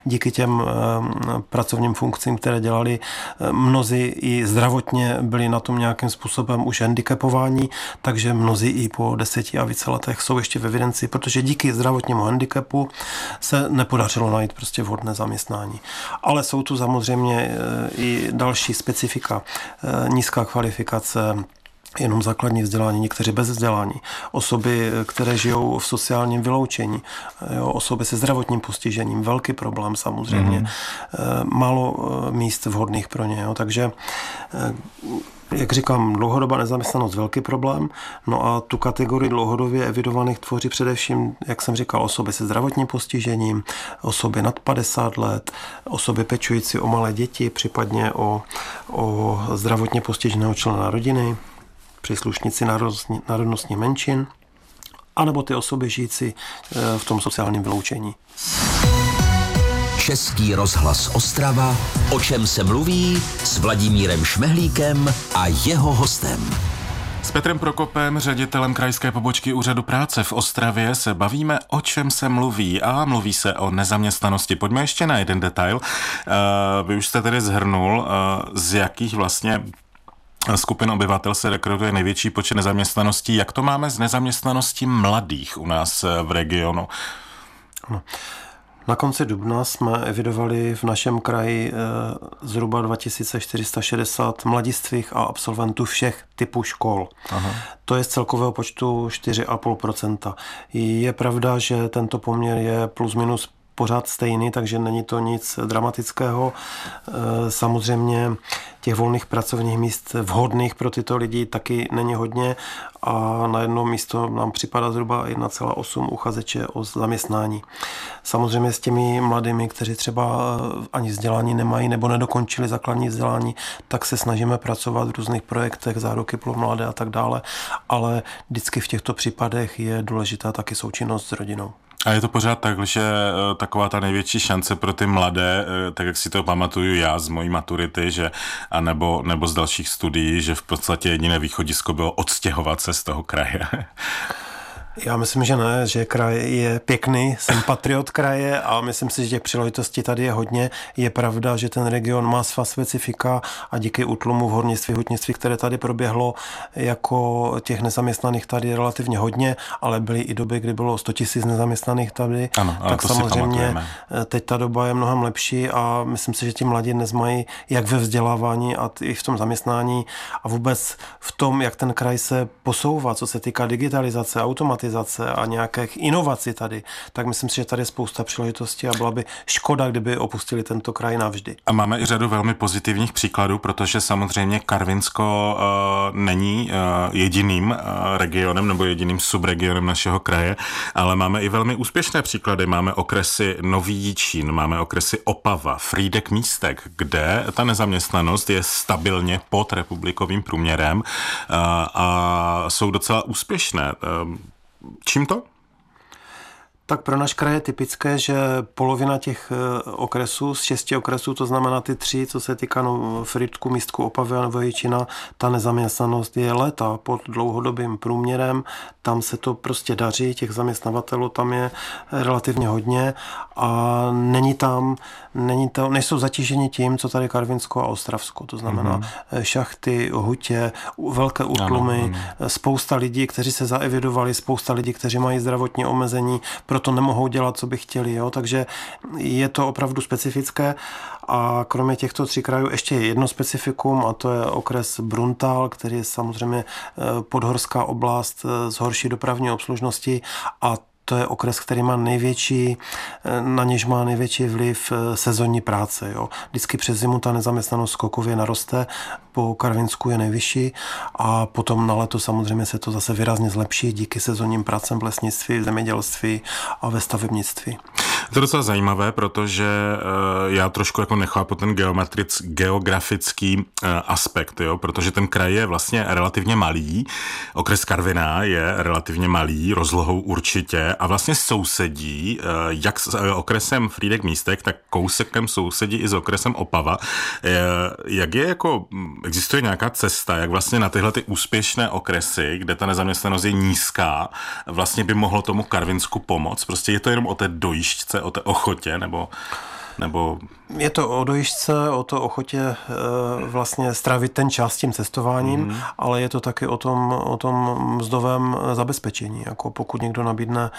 Díky těm pracovním funkcím, které dělali, mnozí i zdravotně byli na tom nějakým způsobem už handicapováni, takže mnozí i po 10 a více letech jsou ještě v evidenci, protože díky zdravotnímu handicapu se nepodařilo najít prostě vhodné zaměstnání. Ale jsou tu samozřejmě i další specifika, nízká kvalifikace, jenom základní vzdělání, někteří bez vzdělání, osoby, které žijou v sociálním vyloučení, osoby se zdravotním postižením, velký problém samozřejmě, málo míst vhodných pro ně. Takže, jak říkám, dlouhodobá nezaměstnanost velký problém, no a tu kategorii dlouhodobě evidovaných tvoří především, jak jsem říkal, osoby se zdravotním postižením, osoby nad 50 let, osoby pečující o malé děti, případně o zdravotně postiženého člena rodiny, příslušníci národnostních menšin, anebo ty osoby žijící v tom sociálním vyloučení. Český rozhlas Ostrava, o čem se mluví, s Vladimírem Šmehlíkem a jeho hostem. S Petrem Prokopem, ředitelem krajské pobočky Úřadu práce v Ostravě, se bavíme, o čem se mluví, a mluví se o nezaměstnanosti. Pojďme ještě na jeden detail. Vy už jste tedy shrnul, z jakých vlastně skupin obyvatel se rekrutuje největší počet nezaměstnaností. Jak to máme s nezaměstnaností mladých u nás v regionu? No. Na konci dubna jsme evidovali v našem kraji zhruba 2460 mladistvých a absolventů všech typů škol. Aha. To je z celkového počtu 4,5%. Je pravda, že tento poměr je plus minus pořád stejný, takže není to nic dramatického. Samozřejmě těch volných pracovních míst vhodných pro tyto lidi taky není hodně a na jedno místo nám připadá zhruba 1,8 uchazeče o zaměstnání. Samozřejmě s těmi mladými, kteří třeba ani vzdělání nemají nebo nedokončili základní vzdělání, tak se snažíme pracovat v různých projektech, záruky pro mladé a tak dále, ale vždycky v těchto případech je důležitá taky součinnost s rodinou. A je to pořád tak, že taková ta největší šance pro ty mladé, tak jak si to pamatuju já z mojí maturity, že, a nebo z dalších studií, že v podstatě jediné východisko bylo odstěhovat se z toho kraje? Já myslím, že ne, že kraj je pěkný, jsem patriot kraje a myslím si, že těch příležitostí tady je hodně. Je pravda, že ten region má svá specifika a díky útlumu v hornictví, hutnictví, které tady proběhlo, jako těch nezaměstnaných tady je relativně hodně, ale byly i doby, kdy bylo 100 000 nezaměstnaných tady. Ano, tak samozřejmě teď ta doba je mnohem lepší a myslím si, že ti mladí dnes mají jak ve vzdělávání a i v tom zaměstnání a vůbec v tom, jak ten kraj se posouvá, co se týká digitalizace, automatizace a nějakých inovací tady, tak myslím si, že tady je spousta příležitostí a byla by škoda, kdyby opustili tento kraj navždy. A máme i řadu velmi pozitivních příkladů, protože samozřejmě Karvinsko není jediným regionem nebo jediným subregionem našeho kraje, ale máme i velmi úspěšné příklady. Máme okresy Nový Jičín, máme okresy Opava, Frýdek-Místek, kde ta nezaměstnanost je stabilně pod republikovým průměrem a jsou docela úspěšné. Čím to? Tak pro náš kraj je typické, že polovina těch okresů, z 6 okresů, to znamená ty 3, co se týká Frýdku, Místku, Opavy a Nového Jičína, ta nezaměstnanost je léta pod dlouhodobým průměrem. Tam se to prostě daří, těch zaměstnavatelů tam je relativně hodně a nejsou zatíženi tím, co tady Karvinsko a Ostravsko. To znamená šachty, hutě, velké útlumy, spousta lidí, kteří se zaevidovali, spousta lidí, kteří mají zdravotní omezení, proto nemohou dělat, co by chtěli. Takže je to opravdu specifické a kromě těchto 3 krajů ještě jedno specifikum a to je okres Bruntál, který je samozřejmě podhorská oblast s horší dopravní obslužností a to je okres, který má na něž má největší vliv sezónní práce. Vždycky přes zimu ta nezaměstnanost skokově naroste, po Karvinsku je nejvyšší a potom na leto samozřejmě se to zase výrazně zlepší díky sezónním pracem v lesnictví, v zemědělství a ve stavebnictví. To je docela zajímavé, protože já trošku jako nechápu ten geografický aspekt, protože ten kraj je vlastně relativně malý, okres Karviná je relativně malý, rozlohou určitě a vlastně sousedí jak s okresem Frýdek-Místek, tak kousekem sousedí i s okresem Opava. Jak je existuje nějaká cesta, jak vlastně na tyhle ty úspěšné okresy, kde ta nezaměstnanost je nízká, vlastně by mohlo tomu Karvinsku pomoct? Prostě je to jenom o té dojížďce, o té ochotě, nebo... Nebo... Je to o dojížďce, o to ochotě vlastně strávit ten čas tím cestováním, ale je to taky o tom mzdovém zabezpečení. Jako pokud někdo nabídne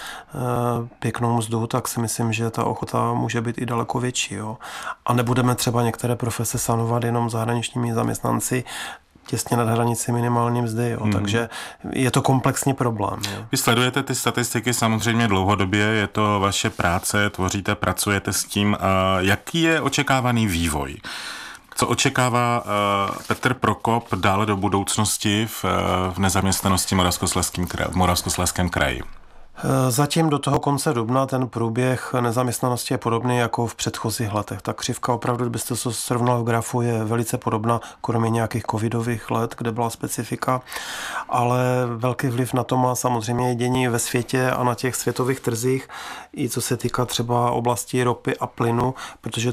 pěknou mzdu, tak si myslím, že ta ochota může být i daleko větší. Jo? A nebudeme třeba některé profese sanovat jenom zahraničními zaměstnanci, těsně nad hranici minimální mzdy, jo. Takže je to komplexní problém. Jo. Vy sledujete ty statistiky samozřejmě dlouhodobě, je to vaše práce, tvoříte, pracujete s tím. Jaký je očekávaný vývoj? Co očekává Petr Prokop dále do budoucnosti v nezaměstnanosti v Moravskoslezském kraji? Zatím do toho konce dubna ten průběh nezaměstnanosti je podobný jako v předchozích letech. Ta křivka opravdu, kdybyste to srovnal v grafu, je velice podobná, kromě nějakých covidových let, kde byla specifika, ale velký vliv na to má samozřejmě dění ve světě a na těch světových trzích, i co se týká třeba oblasti ropy a plynu, protože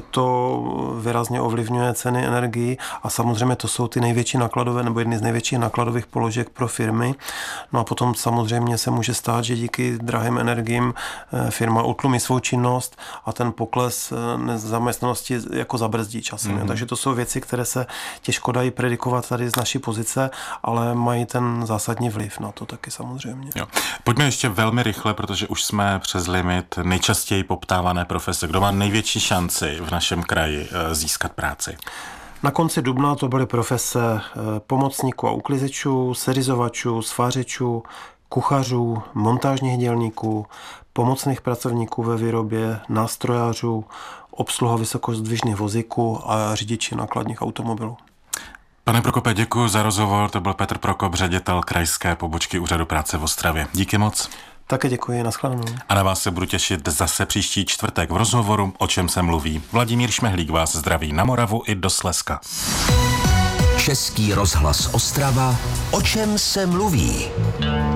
to výrazně ovlivňuje ceny energií a samozřejmě to jsou ty největší nákladové nebo jedny z největších nákladových položek pro firmy. No a potom samozřejmě se může stát, že díky drahým energiím firma utlumí svou činnost a ten pokles nezaměstnanosti jako zabrzdí časem. Takže to jsou věci, které se těžko dají predikovat tady z naší pozice, ale mají ten zásadní vliv na to taky samozřejmě. Jo. Pojďme ještě velmi rychle, protože už jsme přes limit nejčastěji poptávané profese. Kdo má největší šanci v našem kraji získat práci? Na konci dubna to byly profese pomocníků a uklizečů, seřizovačů, svářečů, kuchařů, montážních dělníků, pomocných pracovníků ve výrobě, nástrojářů, obsluha vysokozdvižných vozíků a řidiči nákladních automobilů. Pane Prokope, děkuji za rozhovor. To byl Petr Prokop, ředitel krajské pobočky Úřadu práce v Ostravě. Díky moc. Také děkuji, nashledanou. A na vás se budu těšit zase příští čtvrtek v rozhovoru O čem se mluví. Vladimír Šmehlík vás zdraví na Moravu i do Slezska. Český rozhlas Ostrava. O čem se mluví?